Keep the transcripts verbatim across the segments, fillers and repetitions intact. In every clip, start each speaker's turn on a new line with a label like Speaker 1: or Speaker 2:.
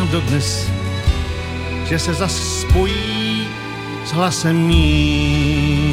Speaker 1: dodnes, že se zas spojí s hlasem mým.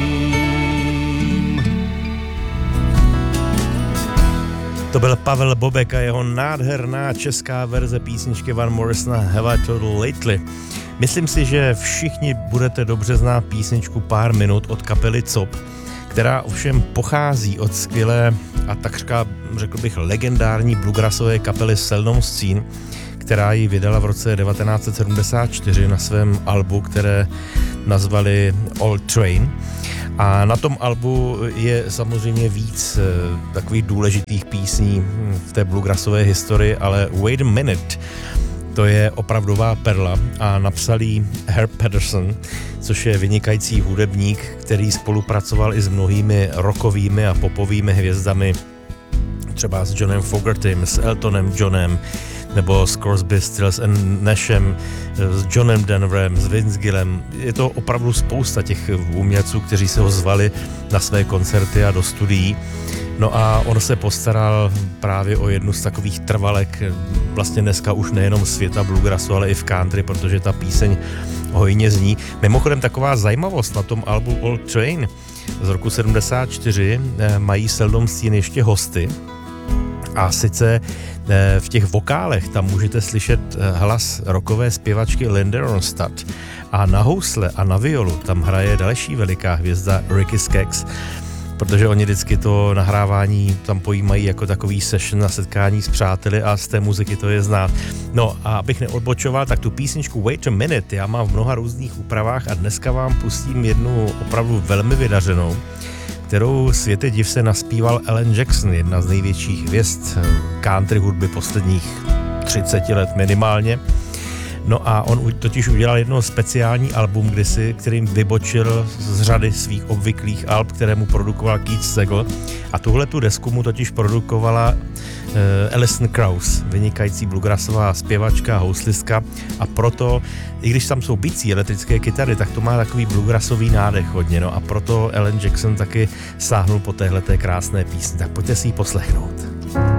Speaker 2: To byl Pavel Bobek a jeho nádherná česká verze písničky Van Morrisona Have I Told Lately. Myslím si, že všichni budete dobře znát písničku Pár minut od kapely C O P, která ovšem pochází od skvělé a takřka, řekl bych, legendární bluegrassové kapely Seldom Scene, která ji vydala v roce devatenáct set sedmdesát čtyři na svém albu, které nazvali All Train. A na tom albu je samozřejmě víc e, takových důležitých písní v té bluegrassové historii, ale Wait a Minute, to je opravdová perla a napsal jí Herb Pedersen, což je vynikající hudebník, který spolupracoval i s mnohými rockovými a popovými hvězdami, třeba s Johnem Fogertym, s Eltonem Johnem, nebo s Crosby, Stills and Nashem, s Johnem Denverem, s Vince Gillem. Je to opravdu spousta těch umělců, kteří se ho zvali na své koncerty a do studií. No a on se postaral právě o jednu z takových trvalek, vlastně dneska už nejenom světa bluegrassu, ale i v country, protože ta píseň hojně zní. Mimochodem taková zajímavost na tom albu All Train z roku sedmdesát čtyři mají Seldom Scene ještě hosty. A sice v těch vokálech tam můžete slyšet hlas rockové zpěvačky Linda Ronstadt a na housle a na violu tam hraje další veliká hvězda Ricky Skaggs, protože oni vždycky to nahrávání tam pojímají jako takový session na setkání s přáteli a z té muziky to je znát. No a abych neodbočoval, tak tu písničku Wait a Minute já mám v mnoha různých úpravách a dneska vám pustím jednu opravdu velmi vydařenou, kterou světe div se naspíval Alan Jackson, jedna z největších hvězd country hudby posledních třicet let minimálně. No a on totiž udělal jedno speciální album kdysi, kterým vybočil z řady svých obvyklých alb, které mu produkoval Keith Segal. A tuhle tu desku mu totiž produkovala uh, Alison Krauss, vynikající bluegrassová zpěvačka, houslistka, a proto, i když tam jsou bicí elektrické kytary, tak to má takový bluegrassový nádech hodně, no a proto Alan Jackson taky sáhnul po téhleté krásné písni. Tak pojďte si ji poslechnout.